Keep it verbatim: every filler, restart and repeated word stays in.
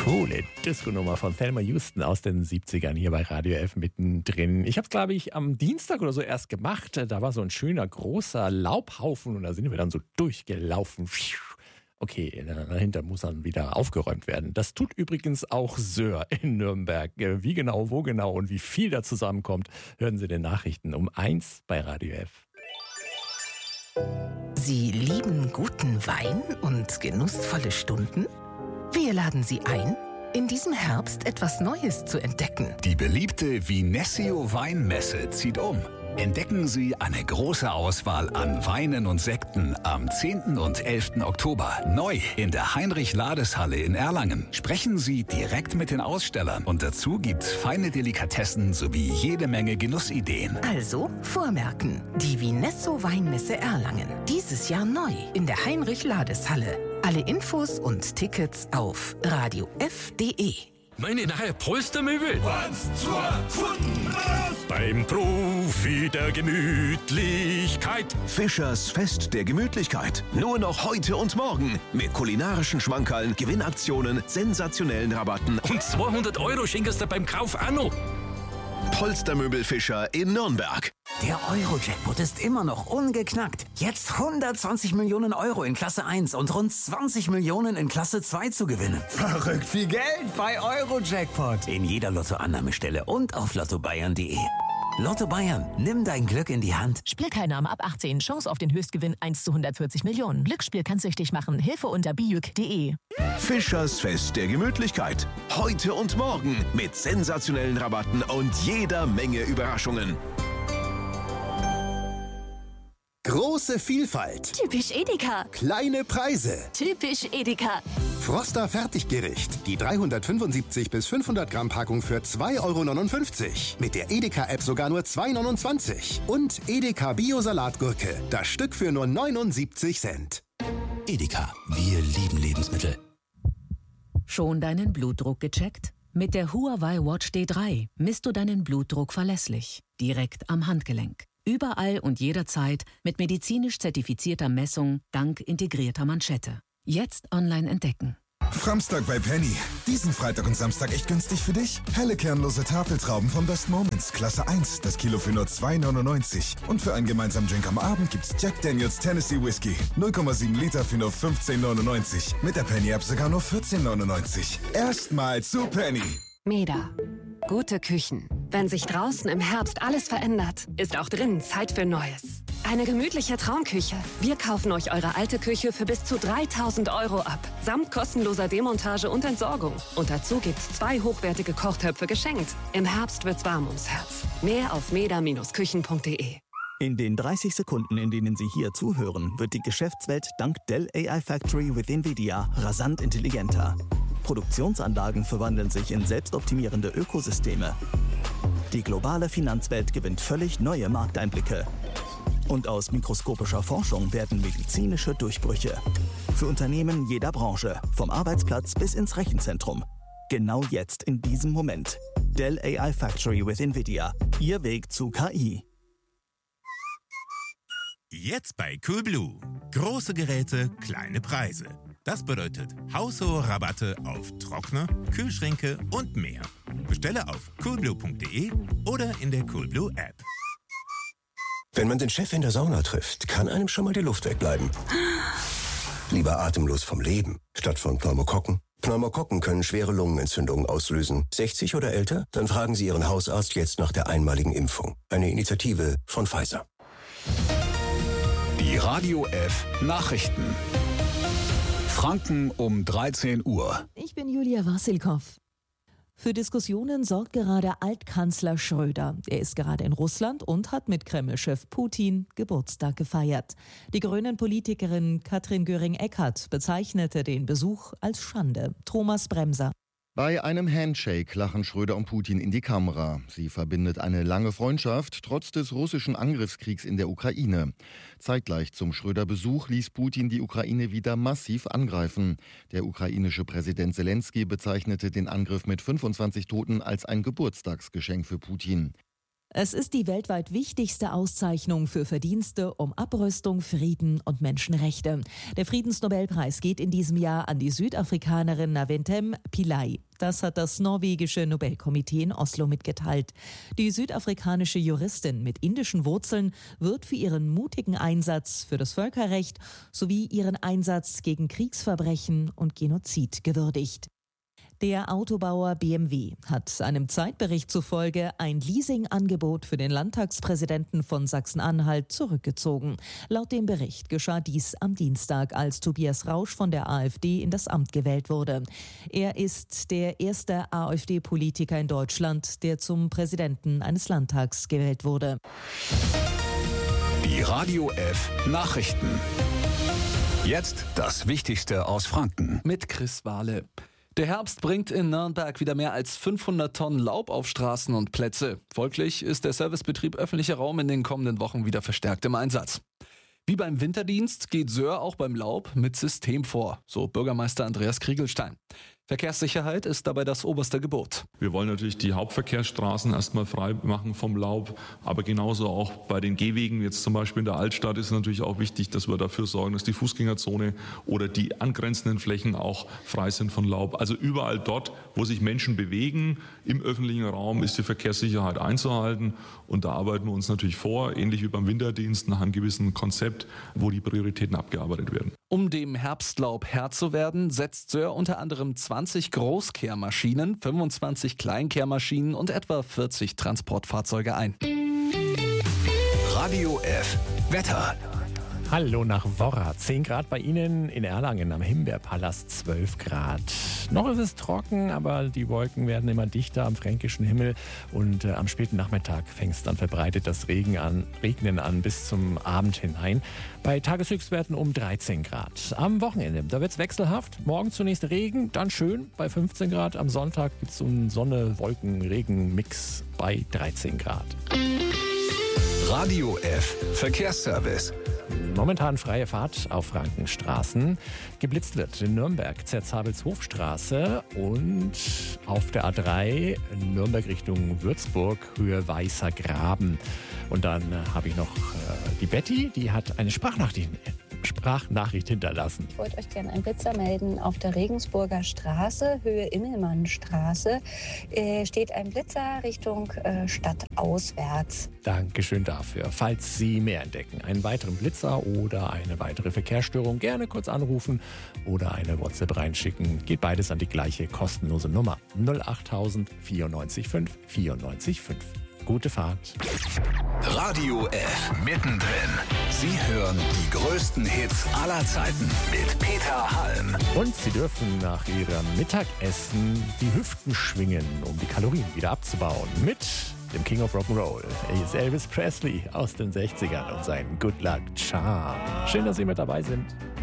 Coole Disco-Nummer von Thelma Houston aus den siebzigern hier bei Radio F mittendrin. Ich habe es, glaube ich, am Dienstag oder so erst gemacht. Da war so ein schöner, großer Laubhaufen und da sind wir dann so durchgelaufen. Okay, dahinter muss dann wieder aufgeräumt werden. Das tut übrigens auch Söhr in Nürnberg. Wie genau, wo genau und wie viel da zusammenkommt, hören Sie den Nachrichten um eins bei Radio F. Sie lieben guten Wein und genussvolle Stunden? Wir laden Sie ein, in diesem Herbst etwas Neues zu entdecken. Die beliebte Vinessio Weinmesse zieht um. Entdecken Sie eine große Auswahl an Weinen und Sekten am zehnten und elften Oktober. Neu in der Heinrich-Lades-Halle in Erlangen. Sprechen Sie direkt mit den Ausstellern. Und dazu gibt's feine Delikatessen sowie jede Menge Genussideen. Also vormerken, die Vinesso Weinmesse Erlangen. Dieses Jahr neu in der Heinrich-Lades-Halle. Alle Infos und Tickets auf radio f punkt de. Meine neue Polstermöbel. Eins, zwei, Kunden raus! Beim Profi der Gemütlichkeit. Fischers Fest der Gemütlichkeit. Nur noch heute und morgen. Mit kulinarischen Schmankerln, Gewinnaktionen, sensationellen Rabatten. Und zweihundert Euro schenkst du beim Kauf auch noch. Polstermöbel Fischer in Nürnberg. Der Euro-Jackpot ist immer noch ungeknackt. Jetzt hundertzwanzig Millionen Euro in Klasse eins und rund zwanzig Millionen in Klasse zwei zu gewinnen. Verrückt viel Geld bei Euro-Jackpot. In jeder Lottoannahmestelle und auf lotto bayern punkt de. Lotto Bayern, nimm dein Glück in die Hand. Spielteilnahme ab achtzehn. Chance auf den Höchstgewinn eins zu hundertvierzig Millionen. Glücksspiel kann süchtig machen. Hilfe unter bijuk punkt de. Fischers Fest der Gemütlichkeit. Heute und morgen mit sensationellen Rabatten und jeder Menge Überraschungen. Große Vielfalt. Typisch Edeka. Kleine Preise. Typisch Edeka. Froster Fertiggericht. Die dreihundertfünfundsiebzig bis fünfhundert Gramm Packung für zwei Euro neunundfünfzig. Mit der Edeka-App sogar nur zwei Euro neunundzwanzig. Und Edeka Bio-Salatgurke. Das Stück für nur neunundsiebzig Cent. Edeka. Wir lieben Lebensmittel. Schon deinen Blutdruck gecheckt? Mit der Huawei Watch D drei misst du deinen Blutdruck verlässlich. Direkt am Handgelenk. Überall und jederzeit mit medizinisch zertifizierter Messung dank integrierter Manschette. Jetzt online entdecken. Framstag bei Penny. Diesen Freitag und Samstag echt günstig für dich. Helle kernlose Tafeltrauben von Best Moments. Klasse eins. Das Kilo für nur zwei Euro neunundneunzig. Und für einen gemeinsamen Drink am Abend gibt's Jack Daniels Tennessee Whiskey. null Komma sieben Liter für nur fünfzehn Euro neunundneunzig. Mit der Penny-App sogar nur vierzehn Euro neunundneunzig. Erstmal zu Penny. Meda. Gute Küchen. Wenn sich draußen im Herbst alles verändert, ist auch drinnen Zeit für Neues. Eine gemütliche Traumküche. Wir kaufen euch eure alte Küche für bis zu dreitausend Euro ab. Samt kostenloser Demontage und Entsorgung. Und dazu gibt's zwei hochwertige Kochtöpfe geschenkt. Im Herbst wird's warm ums Herz. Mehr auf meda Bindestrich küchen punkt de. In den dreißig Sekunden, in denen Sie hier zuhören, wird die Geschäftswelt dank Dell A I Factory with NVIDIA rasant intelligenter. Produktionsanlagen verwandeln sich in selbstoptimierende Ökosysteme. Die globale Finanzwelt gewinnt völlig neue Markteinblicke. Und aus mikroskopischer Forschung werden medizinische Durchbrüche. Für Unternehmen jeder Branche, vom Arbeitsplatz bis ins Rechenzentrum. Genau jetzt, in diesem Moment. Dell A I Factory with NVIDIA. Ihr Weg zu K I. Jetzt bei Coolblue. Große Geräte, kleine Preise. Das bedeutet haushohe Rabatte auf Trockner, Kühlschränke und mehr. Bestelle auf coolblue punkt de oder in der Coolblue App. Wenn man den Chef in der Sauna trifft, kann einem schon mal die Luft wegbleiben. Lieber atemlos vom Leben, statt von Pneumokokken. Pneumokokken können schwere Lungenentzündungen auslösen. sechzig oder älter? Dann fragen Sie Ihren Hausarzt jetzt nach der einmaligen Impfung. Eine Initiative von Pfizer. Die Radio F Nachrichten. Franken um dreizehn Uhr. Ich bin Julia Wassilkow. Für Diskussionen sorgt gerade Altkanzler Schröder. Er ist gerade in Russland und hat mit Kreml-Chef Putin Geburtstag gefeiert. Die Grünen-Politikerin Katrin Göring-Eckardt bezeichnete den Besuch als Schande. Thomas Bremser. Bei einem Handshake lachen Schröder und Putin in die Kamera. Sie verbindet eine lange Freundschaft, trotz des russischen Angriffskriegs in der Ukraine. Zeitgleich zum Schröder-Besuch ließ Putin die Ukraine wieder massiv angreifen. Der ukrainische Präsident Selenskyj bezeichnete den Angriff mit fünfundzwanzig Toten als ein Geburtstagsgeschenk für Putin. Es ist die weltweit wichtigste Auszeichnung für Verdienste um Abrüstung, Frieden und Menschenrechte. Der Friedensnobelpreis geht in diesem Jahr an die Südafrikanerin Naventem Pillay. Das hat das norwegische Nobelkomitee in Oslo mitgeteilt. Die südafrikanische Juristin mit indischen Wurzeln wird für ihren mutigen Einsatz für das Völkerrecht sowie ihren Einsatz gegen Kriegsverbrechen und Genozid gewürdigt. Der Autobauer B M W hat einem Zeitbericht zufolge ein Leasingangebot für den Landtagspräsidenten von Sachsen-Anhalt zurückgezogen. Laut dem Bericht geschah dies am Dienstag, als Tobias Rausch von der AfD in das Amt gewählt wurde. Er ist der erste AfD-Politiker in Deutschland, der zum Präsidenten eines Landtags gewählt wurde. Die Radio F Nachrichten. Jetzt das Wichtigste aus Franken. Mit Chris Wahle. Der Herbst bringt in Nürnberg wieder mehr als fünfhundert Tonnen Laub auf Straßen und Plätze. Folglich ist der Servicebetrieb öffentlicher Raum in den kommenden Wochen wieder verstärkt im Einsatz. Wie beim Winterdienst geht Söhr auch beim Laub mit System vor, so Bürgermeister Andreas Kriegelstein. Verkehrssicherheit ist dabei das oberste Gebot. Wir wollen natürlich die Hauptverkehrsstraßen erstmal frei machen vom Laub, aber genauso auch bei den Gehwegen, jetzt zum Beispiel in der Altstadt, ist es natürlich auch wichtig, dass wir dafür sorgen, dass die Fußgängerzone oder die angrenzenden Flächen auch frei sind von Laub. Also überall dort, wo sich Menschen bewegen, im öffentlichen Raum, ist die Verkehrssicherheit einzuhalten. Und da arbeiten wir uns natürlich vor, ähnlich wie beim Winterdienst, nach einem gewissen Konzept, wo die Prioritäten abgearbeitet werden. Um dem Herbstlaub Herr zu werden, setzt Söhr unter anderem zwanzig Großkehrmaschinen, fünfundzwanzig Kleinkehrmaschinen und etwa vierzig Transportfahrzeuge ein. Radio F Wetter. Hallo nach Worra. zehn Grad bei Ihnen, in Erlangen am Himbeerpalast zwölf Grad. Noch ist es trocken, aber die Wolken werden immer dichter am fränkischen Himmel und äh, am späten Nachmittag fängt es dann verbreitet das Regen an, Regnen an bis zum Abend hinein. Bei Tageshöchstwerten um dreizehn Grad. Am Wochenende, da wird es wechselhaft. Morgen zunächst Regen, dann schön bei fünfzehn Grad. Am Sonntag gibt es so einen Sonne-Wolken-Regen-Mix bei dreizehn Grad. Radio F Verkehrsservice. Momentan freie Fahrt auf Frankenstraßen. Geblitzt wird in Nürnberg, Zerzabelshofstraße und auf der A drei Nürnberg Richtung Würzburg, Höhe Weißer Graben. Und dann äh, habe ich noch äh, die Betty, die hat eine Sprachnachricht, Sprachnachricht hinterlassen. Ich wollte euch gerne einen Blitzer melden. Auf der Regensburger Straße, Höhe Immelmannstraße, äh, steht ein Blitzer Richtung äh, stadtauswärts. Dankeschön dafür. Falls Sie mehr entdecken, einen weiteren Blitzer oder eine weitere Verkehrsstörung, gerne kurz anrufen oder eine WhatsApp reinschicken. Geht beides an die gleiche kostenlose Nummer null acht null null neun vier fünf vier neun fünf. Gute Fahrt. Radio F mittendrin. Sie hören die größten Hits aller Zeiten mit Peter Halm. Und Sie dürfen nach Ihrem Mittagessen die Hüften schwingen, um die Kalorien wieder abzubauen. Mit dem King of Rock'n'Roll. Er ist Elvis Presley aus den sechzigern und sein Good Luck Charm. Schön, dass Sie mit dabei sind.